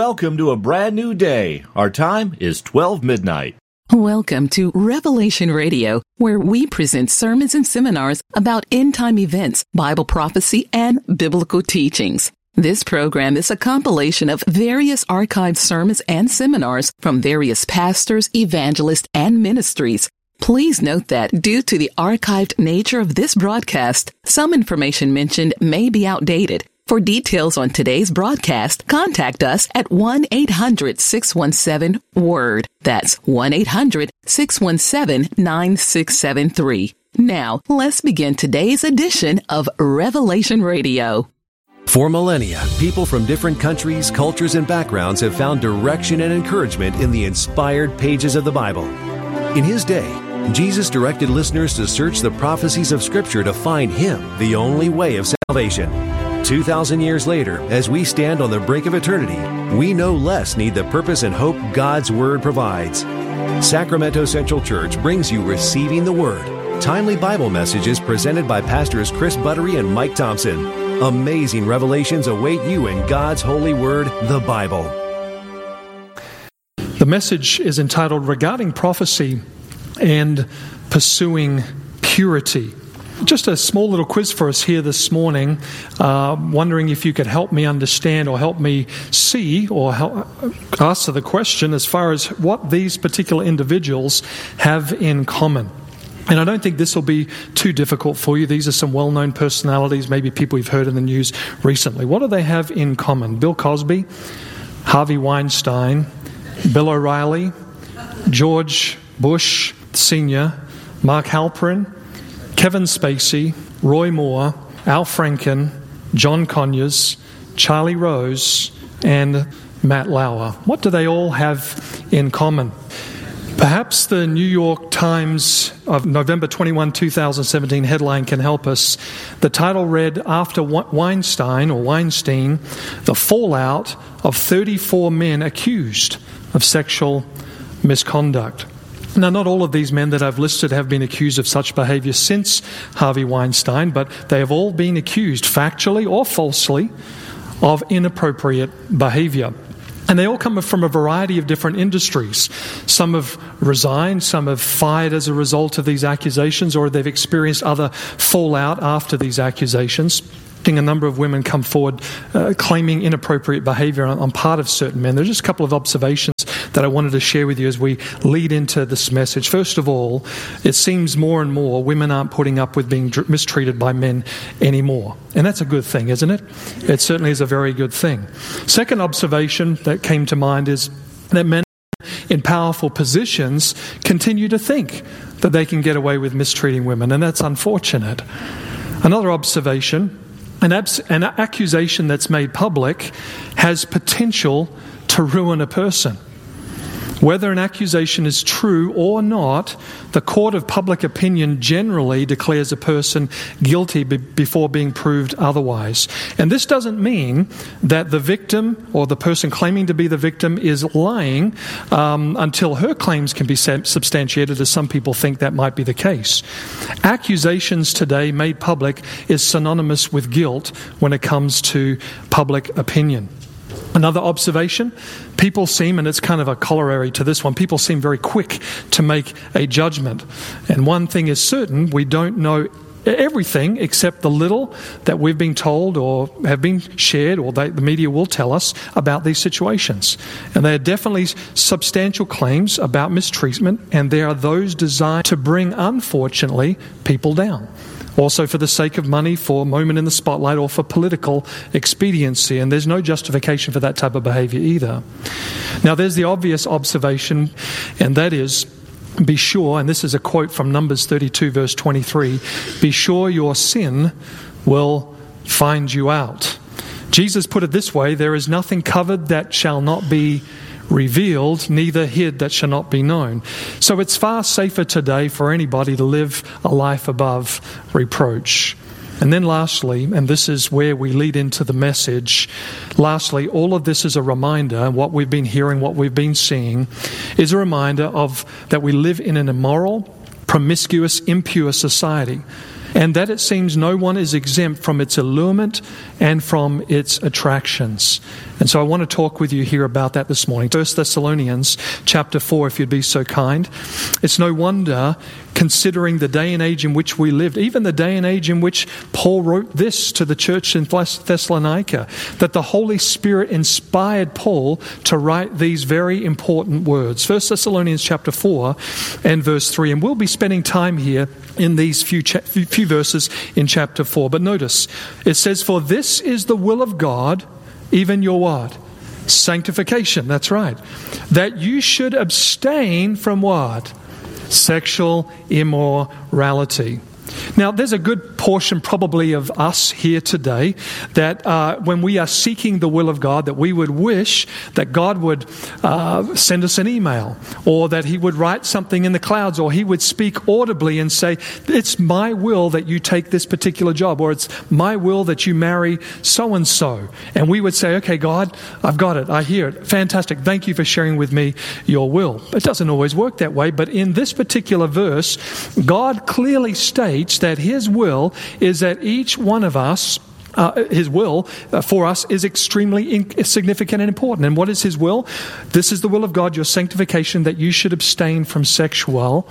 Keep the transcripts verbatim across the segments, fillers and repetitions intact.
Welcome to a brand new day. Our time is twelve midnight. Welcome to Revelation Radio, where we present sermons and seminars about end-time events, Bible prophecy, and biblical teachings. This program is a compilation of various archived sermons and seminars from various pastors, evangelists, and ministries. Please note that due to the archived nature of this broadcast, some information mentioned may be outdated. For details on today's broadcast, contact us at one eight hundred six one seven WORD. That's one eight hundred six one seven nine six seven three. Now, let's begin today's edition of Revelation Radio. For millennia, people from different countries, cultures, and backgrounds have found direction and encouragement in the inspired pages of the Bible. In His day, Jesus directed listeners to search the prophecies of Scripture to find Him, the only way of salvation. Two thousand years later, as we stand on the brink of eternity, we no less need the purpose and hope God's Word provides. Sacramento Central Church brings you Receiving the Word, timely Bible messages presented by Pastors Chris Buttery and Mike Thompson. Amazing revelations await you in God's holy Word, the Bible. The message is entitled Regarding Prophecy and Pursuing Purity. Just a small little quiz for us here this morning, uh, wondering if you could help me understand or help me see or help answer the question as far as what these particular individuals have in common. And I don't think this will be too difficult for you. These are some well-known personalities, maybe people you've heard in the news recently. What do they have in common? Bill Cosby, Harvey Weinstein, Bill O'Reilly, George Bush Senior, Mark Halperin, Kevin Spacey, Roy Moore, Al Franken, John Conyers, Charlie Rose, and Matt Lauer. What do they all have in common? Perhaps the New York Times of November twenty-first, twenty seventeen headline can help us. The title read, After Weinstein or Weinstein, the fallout of thirty-four men accused of sexual misconduct. Now, not all of these men that I've listed have been accused of such behavior since Harvey Weinstein, but they have all been accused, factually or falsely, of inappropriate behavior. And they all come from a variety of different industries. Some have resigned, some have fired as a result of these accusations, or they've experienced other fallout after these accusations. A number of women come forward uh, claiming inappropriate behavior on, on part of certain men. There's just a couple of observations that I wanted to share with you as we lead into this message. First of all, it seems more and more women aren't putting up with being dr- mistreated by men anymore. And that's a good thing, isn't it? It certainly is a very good thing. Second observation that came to mind is that men in powerful positions continue to think that they can get away with mistreating women, and that's unfortunate. Another observation, An, abs- an accusation that's made public has potential to ruin a person. Whether an accusation is true or not, the court of public opinion generally declares a person guilty be- before being proved otherwise. And this doesn't mean that the victim or the person claiming to be the victim is lying um, until her claims can be substantiated, as some people think that might be the case. Accusations today made public is synonymous with guilt when it comes to public opinion. Another observation, people seem, and it's kind of a corollary to this one, people seem very quick to make a judgment. And one thing is certain, we don't know everything except the little that we've been told or have been shared or they, the media will tell us about these situations. And there are definitely substantial claims about mistreatment, and there are those designed to bring, unfortunately, people down. Also for the sake of money, for a moment in the spotlight, or for political expediency. And there's no justification for that type of behavior either. Now, there's the obvious observation, and that is, be sure, and this is a quote from Numbers thirty-two, verse twenty-three, be sure your sin will find you out. Jesus put it this way, there is nothing covered that shall not be revealed, neither hid that shall not be known. So it's far safer today for anybody to live a life above reproach. And then lastly, and this is where we lead into the message, lastly, all of this is a reminder, what we've been hearing, what we've been seeing, is a reminder of that we live in an immoral, promiscuous, impure society. and that it seems no one is exempt from its allurement and from its attractions. And so I want to talk with you here about that this morning. First Thessalonians chapter four, if you'd be so kind. It's no wonder, considering the day and age in which we lived, even the day and age in which Paul wrote this to the church in Thessalonica, that the Holy Spirit inspired Paul to write these very important words. First Thessalonians chapter four and verse three. And we'll be spending time here in these few, cha- few verses in chapter four. But notice, it says, "For this is the will of God, even your what? Sanctification." That's right. "That you should abstain from what? Sexual immorality." Now, there's a good portion probably of us here today that uh, when we are seeking the will of God, that we would wish that God would uh, send us an email, or that He would write something in the clouds, or He would speak audibly and say, "It's my will that you take this particular job," or "It's my will that you marry so-and-so." And we would say, "Okay, God, I've got it. I hear it. Fantastic. Thank you for sharing with me your will." It doesn't always work that way, but in this particular verse, God clearly states that His will is that each one of us, uh, His will uh, for us is extremely in- significant and important. And what is His will? This is the will of God, your sanctification, that you should abstain from sexual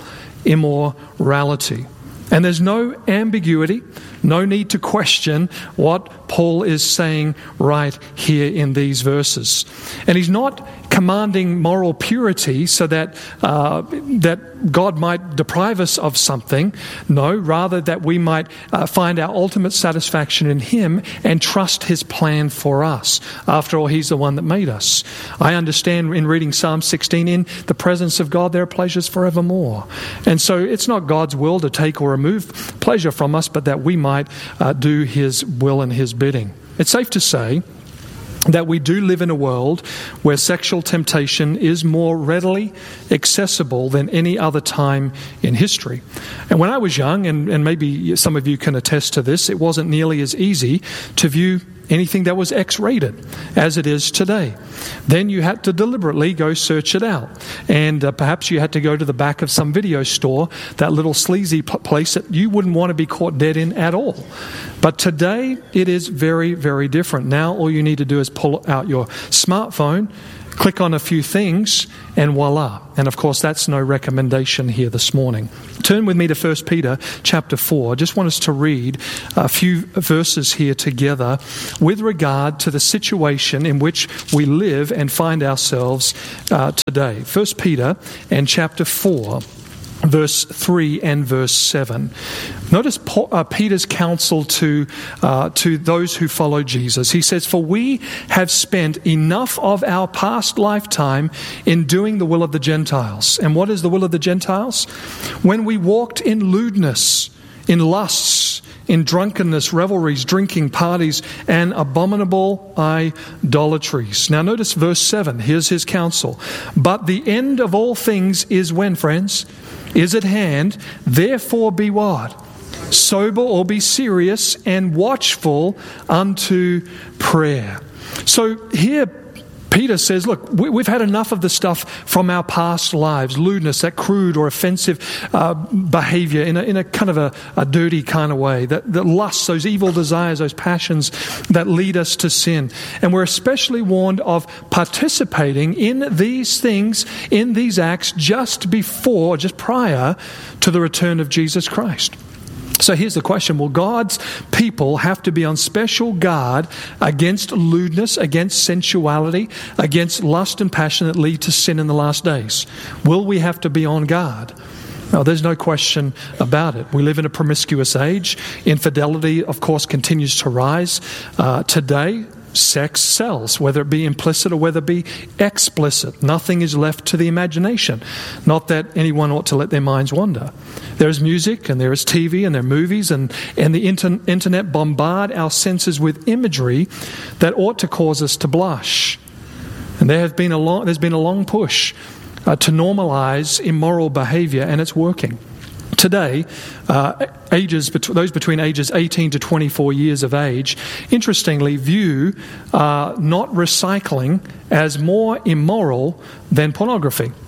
immorality. And there's no ambiguity, no need to question what Paul is saying right here in these verses. And he's not commanding moral purity so that uh, that God might deprive us of something. No, rather that we might uh, find our ultimate satisfaction in Him and trust His plan for us. After all, He's the one that made us. I understand in reading Psalm sixteen, in the presence of God there are pleasures forevermore. And so it's not God's will to take or remove pleasure from us, but that we might uh, do His will and His bidding. It's safe to say that we do live in a world where sexual temptation is more readily accessible than any other time in history. And when I was young, and, and maybe some of you can attest to this, it wasn't nearly as easy to view anything that was X-rated as it is today. Then you had to deliberately go search it out. And uh, perhaps you had to go to the back of some video store, that little sleazy p- place that you wouldn't want to be caught dead in at all. But today, it is very, very different. Now, all you need to do is pull out your smartphone, click on a few things, and voila. And of course, that's no recommendation here this morning. Turn with me to First Peter chapter four. I just want us to read a few verses here together with regard to the situation in which we live and find ourselves uh, today. First Peter and chapter four. Verse three and verse seven. Notice Paul, uh, Peter's counsel to uh, to those who follow Jesus. He says, "For we have spent enough of our past lifetime in doing the will of the Gentiles." And what is the will of the Gentiles? "When we walked in lewdness, in lusts, in drunkenness, revelries, drinking, parties, and abominable idolatries." Now notice verse seven. Here's his counsel. "But the end of all things is when, friends? Is at hand. Therefore be what? Sober, or be serious and watchful unto prayer." So here Peter says, look, we've had enough of the stuff from our past lives, lewdness, that crude or offensive uh, behavior in a, in a kind of a, a dirty kind of way, that, that lusts, those evil desires, those passions that lead us to sin. And we're especially warned of participating in these things, in these acts, just before, just prior to the return of Jesus Christ. So here's the question. Will God's people have to be on special guard against lewdness, against sensuality, against lust and passion that lead to sin in the last days? Will we have to be on guard? No, there's no question about it. We live in a promiscuous age. Infidelity, of course, continues to rise. Uh, today, sex sells, whether it be implicit or whether it be explicit. Nothing is left to the imagination. Not that anyone ought to let their minds wander. There is music, and there is T V, and there are movies, and, and the inter- internet bombard our senses with imagery that ought to cause us to blush. And there has been a long, there's been a long push uh, to normalize immoral behavior, and it's working. Today, uh, ages those between ages eighteen to twenty-four years of age, interestingly, view uh, not recycling as more immoral than pornography.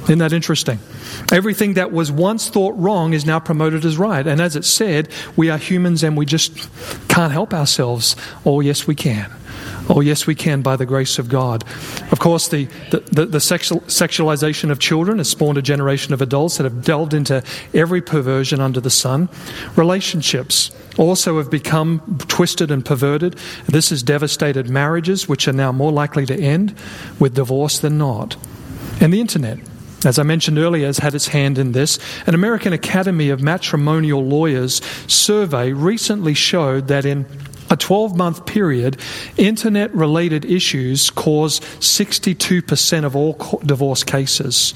Isn't that interesting? Everything that was once thought wrong is now promoted as right. And as it said, we are humans and we just can't help ourselves. Oh, yes, we can. Oh, yes, we can by the grace of God. Of course, the, the, the, the sexual, sexualization of children has spawned a generation of adults that have delved into every perversion under the sun. Relationships also have become twisted and perverted. This has devastated marriages, which are now more likely to end with divorce than not. And the internet, as I mentioned earlier, has had its hand in this. An American Academy of Matrimonial Lawyers survey recently showed that in a twelve-month period, internet-related issues cause sixty-two percent of all divorce cases.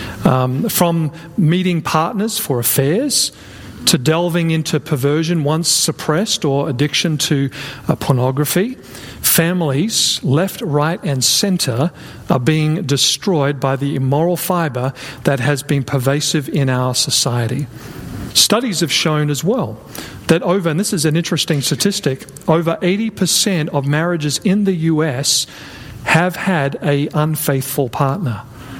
Um, from meeting partners for affairs to delving into perversion once suppressed or addiction to uh, pornography, families, left, right, and center, are being destroyed by the immoral fiber that has been pervasive in our society. Studies have shown as well that over, and this is an interesting statistic, over eighty percent of marriages in the U S have had an unfaithful partner.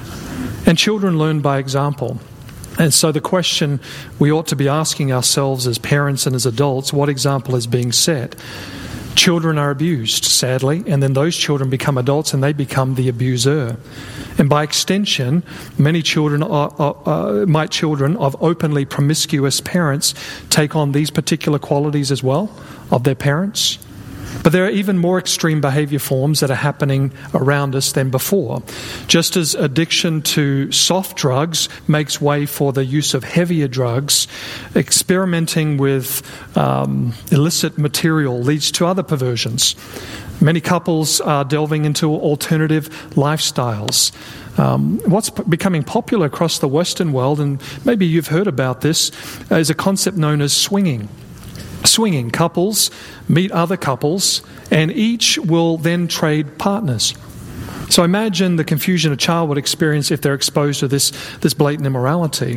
And children learn by example. And so the question we ought to be asking ourselves as parents and as adults, what example is being set? Children are abused, sadly, and then those children become adults and they become the abuser. And by extension, many children, are, are, uh, might children of openly promiscuous parents take on these particular qualities as well of their parents. But there are even more extreme behavior forms that are happening around us than before. Just as addiction to soft drugs makes way for the use of heavier drugs, experimenting with um, illicit material leads to other perversions. Many couples are delving into alternative lifestyles. Um, what's p- becoming popular across the Western world, and maybe you've heard about this, is a concept known as swinging. Swinging couples meet other couples and each will then trade partners. So imagine the confusion a child would experience if they're exposed to this, this blatant immorality.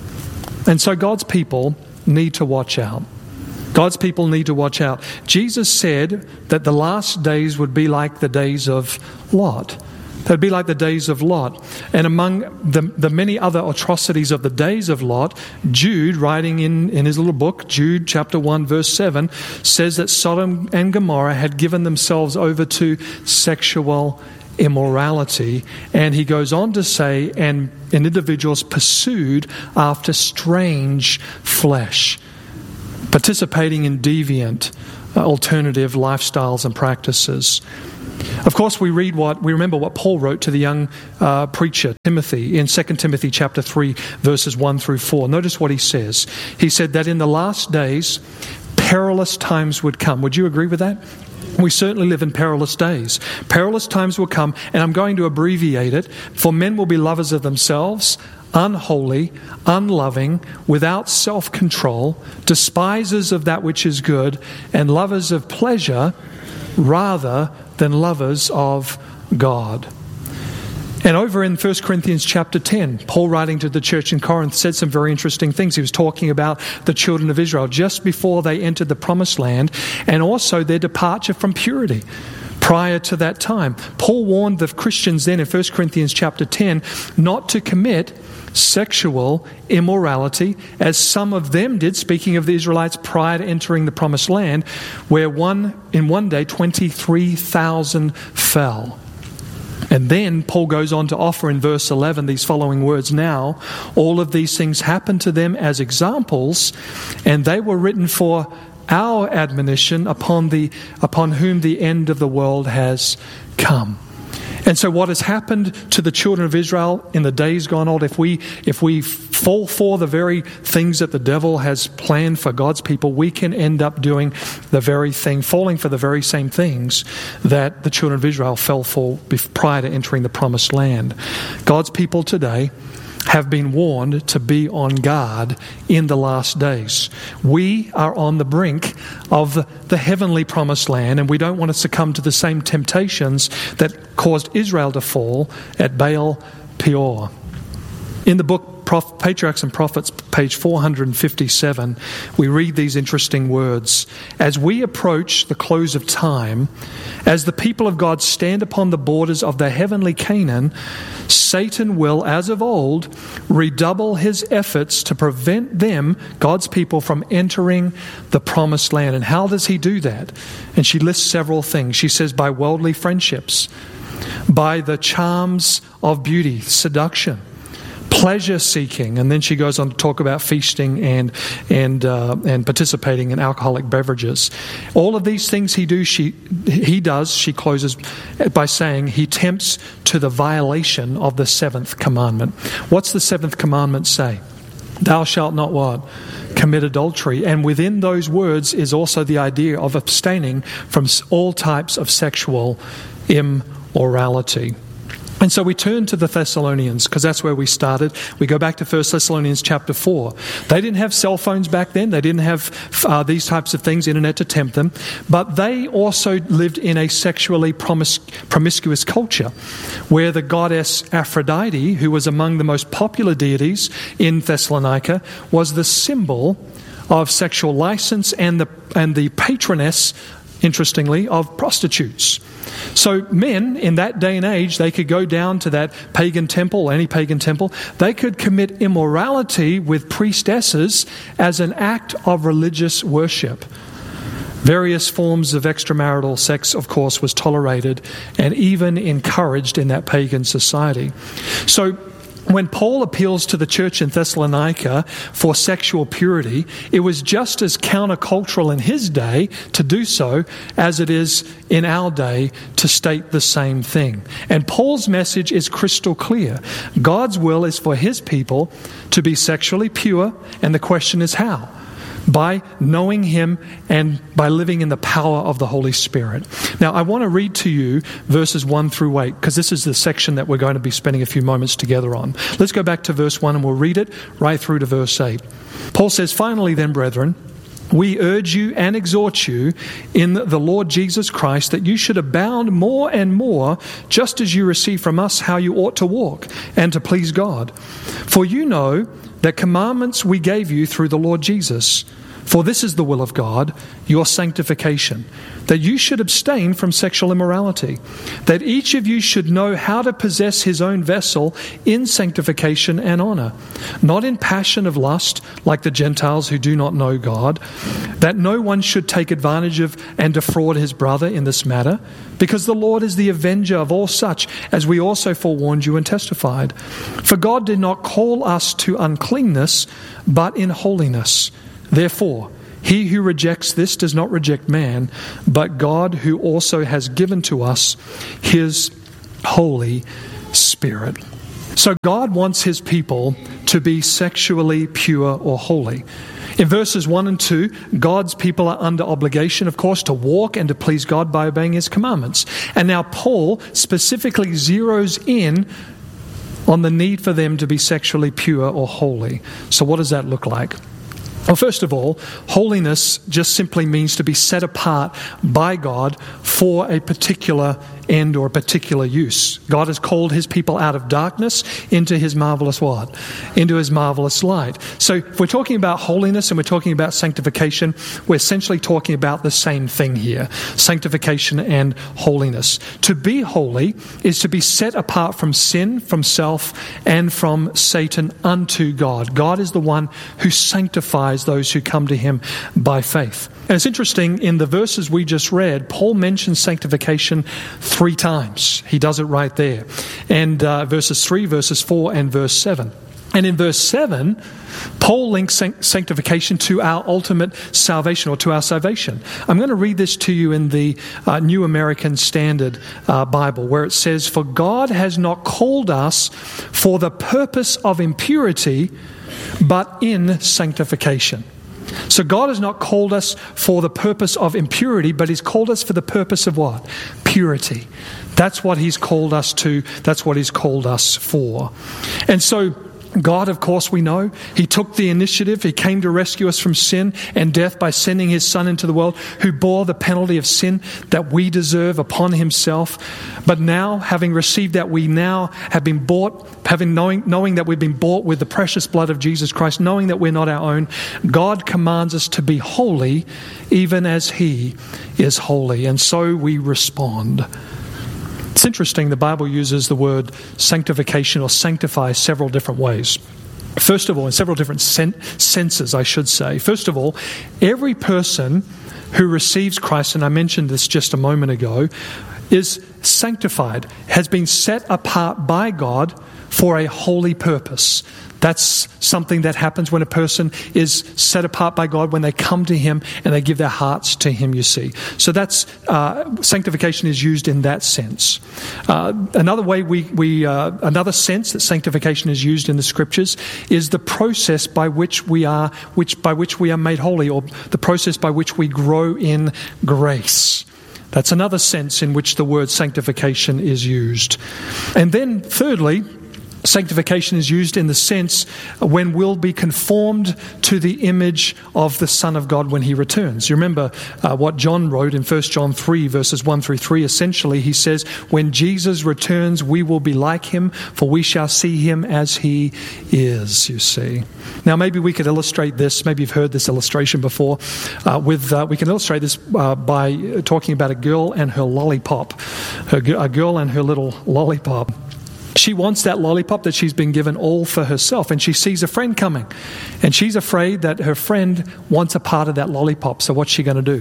And so God's people need to watch out. God's people need to watch out. Jesus said that the last days would be like the days of Lot. They'd be like the days of Lot. And among the, the many other atrocities of the days of Lot, Jude, writing in, in his little book, Jude chapter one, verse seven, says that Sodom and Gomorrah had given themselves over to sexual immorality. And he goes on to say, and, and individuals pursued after strange flesh, participating in deviant, uh, alternative lifestyles and practices. Of course, we read what we remember what Paul wrote to the young uh, preacher Timothy in Second Timothy chapter three, verses one through four. Notice what he says. He said that in the last days, perilous times would come. Would you agree with that? We certainly live in perilous days. Perilous times will come, and I'm going to abbreviate it. For men will be lovers of themselves, unholy, unloving, without self-control, despisers of that which is good, and lovers of pleasure rather than lovers of God. And over in First Corinthians chapter ten, Paul, writing to the church in Corinth, said some very interesting things. He was talking about the children of Israel just before they entered the promised land, and also their departure from purity. Prior to that time, Paul warned the Christians then in First Corinthians chapter ten not to commit sexual immorality, as some of them did, speaking of the Israelites prior to entering the promised land, where one in one day twenty-three thousand fell. And then Paul goes on to offer in verse eleven these following words. Now, all of these things happened to them as examples, and they were written for our admonition upon the upon whom the end of the world has come. And so what has happened to the children of Israel in the days gone old, if we if we fall for the very things that the devil has planned for God's people, we can end up doing the very thing, falling for the very same things that the children of Israel fell for prior to entering the promised land. God's people today have been warned to be on guard in the last days. We are on the brink of the, the heavenly promised land, and we don't want to succumb to the same temptations that caused Israel to fall at Baal Peor. In the book Prof, Patriarchs and Prophets, page four hundred fifty-seven, we read these interesting words. As we approach the close of time, as the people of God stand upon the borders of the heavenly Canaan, Satan will, as of old, redouble his efforts to prevent them, God's people, from entering the promised land. And how does he do that? And she lists several things. She says by worldly friendships, by the charms of beauty, seduction, pleasure seeking, and then she goes on to talk about feasting and and uh, and participating in alcoholic beverages. All of these things he do, she he does. She closes by saying he tempts to the violation of the seventh commandment. What's the seventh commandment say? Thou shalt not what? Commit adultery. And within those words is also the idea of abstaining from all types of sexual immorality. And so we turn to the Thessalonians, because that's where we started. We go back to First Thessalonians chapter four. They didn't have cell phones back then. They didn't have uh, these types of things, internet to tempt them. But they also lived in a sexually promis- promiscuous culture, where the goddess Aphrodite, who was among the most popular deities in Thessalonica, was the symbol of sexual license and the and the patroness, interestingly, of prostitutes. So men in that day and age, they could go down to that pagan temple, any pagan temple. They could commit immorality with priestesses as an act of religious worship. Various forms of extramarital sex, of course, was tolerated and even encouraged in that pagan society. So when Paul appeals to the church in Thessalonica for sexual purity, it was just as countercultural in his day to do so as it is in our day to state the same thing. And Paul's message is crystal clear. God's will is for his people to be sexually pure, and the question is how? By knowing him and by living in the power of the Holy Spirit. Now, I want to read to you verses one through eight, because this is the section that we're going to be spending a few moments together on. Let's go back to verse one and we'll read it right through to verse eight. Paul says, "Finally then, brethren, we urge you and exhort you in the Lord Jesus Christ that you should abound more and more, just as you receive from us how you ought to walk and to please God. For you know that commandments we gave you through the Lord Jesus. For this is the will of God, your sanctification, that you should abstain from sexual immorality, that each of you should know how to possess his own vessel in sanctification and honor, not in passion of lust like the Gentiles who do not know God, that no one should take advantage of and defraud his brother in this matter, because the Lord is the avenger of all such, as we also forewarned you and testified. For God did not call us to uncleanness, but in holiness. Therefore, he who rejects this does not reject man, but God, who also has given to us his Holy Spirit." So God wants his people to be sexually pure or holy. In verses one and two, God's people are under obligation, of course, to walk and to please God by obeying his commandments. And now Paul specifically zeroes in on the need for them to be sexually pure or holy. So what does that look like? Well, first of all, holiness just simply means to be set apart by God for a particular end or a particular use. God has called his people out of darkness into his marvelous what? Into his marvelous light. So if we're talking about holiness and we're talking about sanctification, we're essentially talking about the same thing here. Sanctification and holiness. To be holy is to be set apart from sin, from self, and from Satan unto God. God is the one who sanctifies those who come to him by faith. And it's interesting, in the verses we just read, Paul mentions sanctification three times. He does it right there. And uh, verses three, verses four, and verse seven. And in verse seven, Paul links sanctification to our ultimate salvation, or to our salvation. I'm going to read this to you in the uh, New American Standard uh, Bible, where it says, "For God has not called us for the purpose of impurity, but in sanctification." So God has not called us for the purpose of impurity, but he's called us for the purpose of what? Purity. That's what he's called us to. That's what he's called us for. And so God, of course, we know. He took the initiative. He came to rescue us from sin and death by sending his Son into the world, who bore the penalty of sin that we deserve upon himself. But now, having received that, we now have been bought, having knowing, knowing that we've been bought with the precious blood of Jesus Christ, knowing that we're not our own. God commands us to be holy, even as he is holy. And so we respond. It's interesting, the Bible uses the word sanctification or sanctify several different ways. First of all, in several different sen- senses, I should say. First of all, every person who receives Christ, and I mentioned this just a moment ago, is sanctified, has been set apart by God for a holy purpose. That's something that happens when a person is set apart by God, when they come to him and they give their hearts to him, you see. So that's, uh, sanctification is used in that sense. Uh, another way we, we uh, another sense that sanctification is used in the scriptures is the process by which we are, which, by which we are made holy, or the process by which we grow in grace. That's another sense in which the word sanctification is used. And then thirdly, sanctification is used in the sense when we'll be conformed to the image of the Son of God when he returns. You remember uh, what John wrote in First John three, verses one through three. Essentially, he says, when Jesus returns, we will be like him, for we shall see him as he is, you see. Now, maybe we could illustrate this. Maybe you've heard this illustration before. Uh, with uh, we can illustrate this uh, by talking about a girl and her lollipop. Her, a girl and her little lollipop. She wants that lollipop that she's been given all for herself, and she sees a friend coming, and she's afraid that her friend wants a part of that lollipop. So what's she going to do?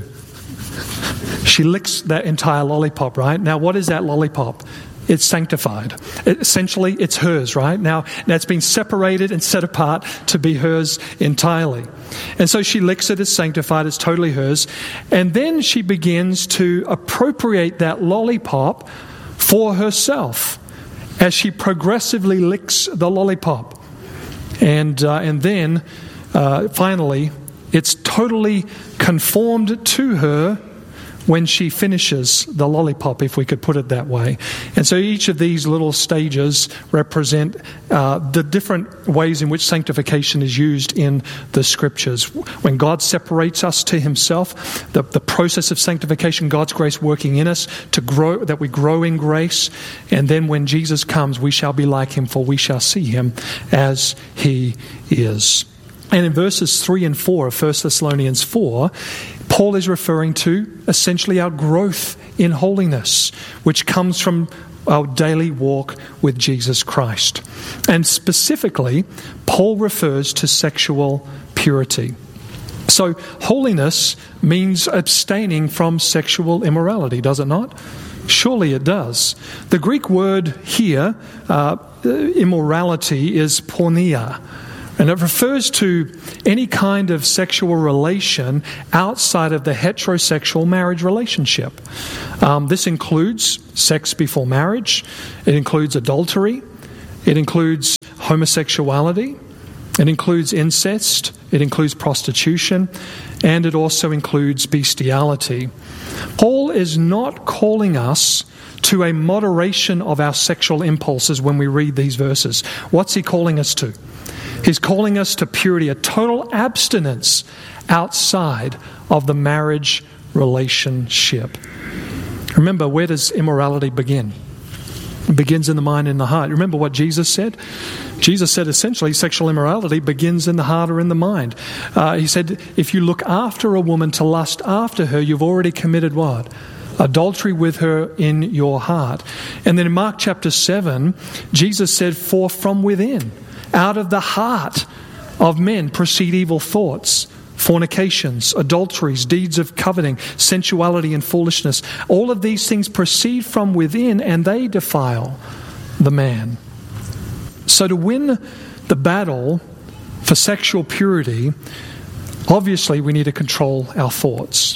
She licks that entire lollipop, right? Now, what is that lollipop? It's sanctified. It, essentially, it's hers, right? Now, that's been separated and set apart to be hers entirely. And so she licks it, it's sanctified, it's totally hers. And then she begins to appropriate that lollipop for herself, as she progressively licks the lollipop. And uh, and then, uh, finally, it's totally conformed to her when she finishes the lollipop, if we could put it that way. And so each of these little stages represent uh, the different ways in which sanctification is used in the scriptures. When God separates us to himself, the, the process of sanctification, God's grace working in us to grow, that we grow in grace. And then when Jesus comes, we shall be like him, for we shall see him as he is. And in verses three and four of First Thessalonians four, Paul is referring to essentially our growth in holiness, which comes from our daily walk with Jesus Christ. And specifically, Paul refers to sexual purity. So holiness means abstaining from sexual immorality, does it not? Surely it does. The Greek word here, uh, immorality, is porneia. And it refers to any kind of sexual relation outside of the heterosexual marriage relationship. Um, this includes sex before marriage. It includes adultery. It includes homosexuality. It includes incest. It includes prostitution. And it also includes bestiality. Paul is not calling us to a moderation of our sexual impulses when we read these verses. What's he calling us to? He's calling us to purity, a total abstinence outside of the marriage relationship. Remember, where does immorality begin? It begins in the mind and the heart. Remember what Jesus said? Jesus said essentially sexual immorality begins in the heart or in the mind. Uh, he said, if you look after a woman to lust after her, you've already committed what? Adultery with her in your heart. And then in Mark chapter seven, Jesus said, for from within, out of the heart of men proceed evil thoughts, fornications, adulteries, deeds of coveting, sensuality and foolishness. All of these things proceed from within, and they defile the man. So to win the battle for sexual purity, obviously we need to control our thoughts,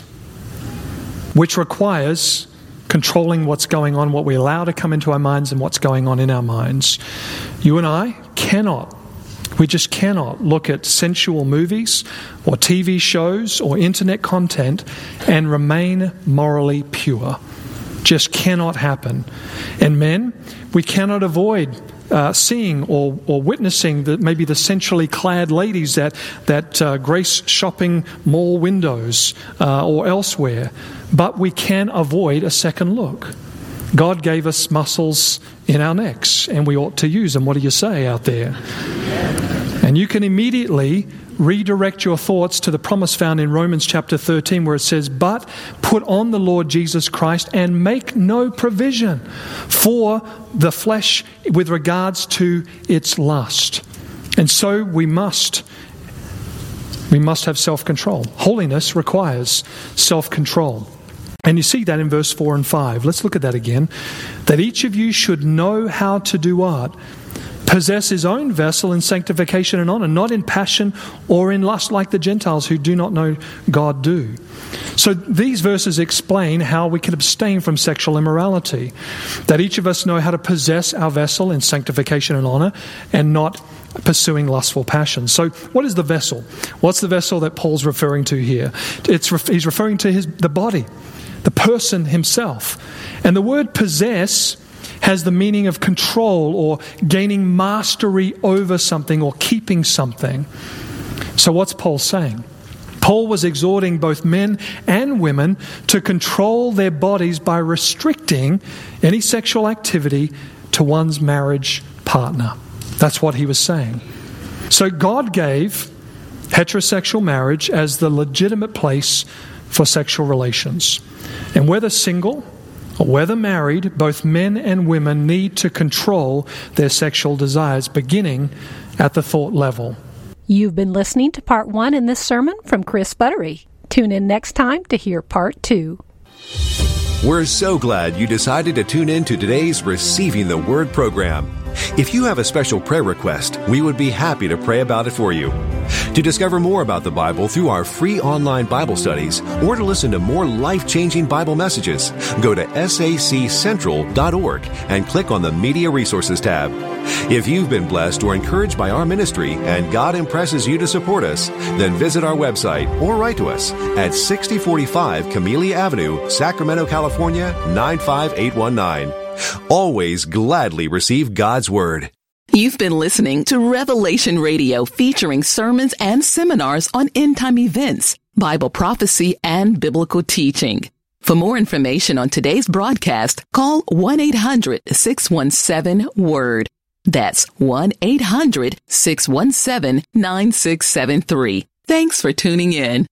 which requires controlling what's going on, what we allow to come into our minds and what's going on in our minds. You and I cannot, we just cannot look at sensual movies or T V shows or internet content and remain morally pure. Just cannot happen. And men, we cannot avoid uh, seeing or, or witnessing the, maybe the sensually clad ladies that, that uh, grace shopping mall windows uh, or elsewhere. But we can avoid a second look. God gave us muscles in our necks, and we ought to use them. What do you say out there? And you can immediately redirect your thoughts to the promise found in Romans chapter thirteen, where it says, "But put on the Lord Jesus Christ and make no provision for the flesh with regards to its lust." And so we must we must have self-control. Holiness requires self-control. And you see that in verse four and five. Let's look at that again. That each of you should know how to do what? Possess his own vessel in sanctification and honor, not in passion or in lust like the Gentiles who do not know God do. So these verses explain how we can abstain from sexual immorality. That each of us know how to possess our vessel in sanctification and honor and not pursuing lustful passions. So what is the vessel? What's the vessel that Paul's referring to here? It's he's referring to his the body, the person himself. And the word possess has the meaning of control or gaining mastery over something or keeping something. So what's Paul saying? Paul was exhorting both men and women to control their bodies by restricting any sexual activity to one's marriage partner. That's what he was saying. So God gave heterosexual marriage as the legitimate place for sexual relations. And whether single or whether married, both men and women need to control their sexual desires, beginning at the thought level. You've been listening to part one in this sermon from Chris Buttery. Tune in next time to hear part two. We're so glad you decided to tune in to today's Receiving the Word program. If you have a special prayer request, we would be happy to pray about it for you. To discover more about the Bible through our free online Bible studies or to listen to more life-changing Bible messages, go to S A C central dot org and click on the Media Resources tab. If you've been blessed or encouraged by our ministry and God impresses you to support us, then visit our website or write to us at sixty forty-five Camellia Avenue, Sacramento, California, nine five eight one nine. Always gladly receive God's Word. You've been listening to Revelation Radio, featuring sermons and seminars on end-time events, Bible prophecy, and biblical teaching. For more information on today's broadcast, call one eight hundred six one seven WORD. That's one eight hundred six one seven nine six seven three. Thanks for tuning in.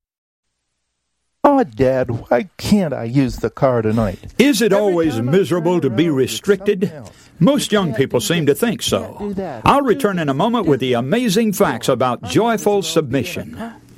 Oh, Dad, why can't I use the car tonight? Is it always miserable to be restricted? Most young people seem to think so. I'll return in a moment with the amazing facts about joyful submission.